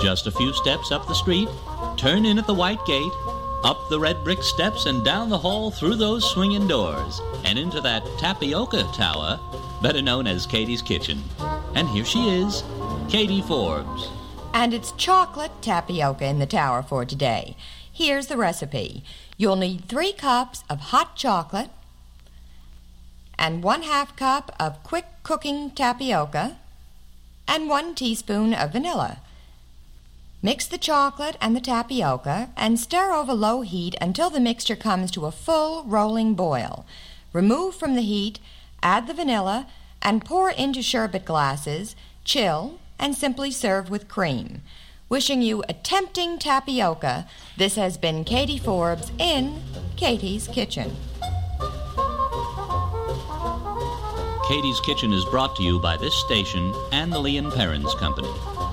Just a few steps up the street, turn in at the white gate, up the red brick steps and down the hall through those swinging doors, and into that tapioca tower, better known as Katie's Kitchen. And here she is, Katie Forbes. And it's chocolate tapioca in the tower for today. Here's the recipe. You'll need 3 cups of hot chocolate and 1/2 cup of quick cooking tapioca and 1 teaspoon of vanilla. Mix the chocolate and the tapioca and stir over low heat until the mixture comes to a full rolling boil. Remove from the heat, add the vanilla, and pour into sherbet glasses, chill, and simply serve with cream. Wishing you a tempting tapioca, this has been Katie Forbes in Katie's Kitchen. Katie's Kitchen is brought to you by this station and the Lee and Perrins Company.